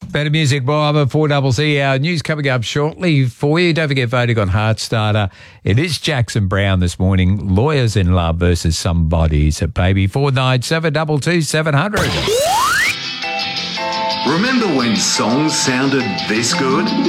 Better music, Bob at 4CC. Our news coming up shortly for you. Don't forget voting on Heartstarter. It is Jackson Brown this morning. Lawyers in Love versus Somebody's at Baby 497 227 700. Remember when songs sounded this good?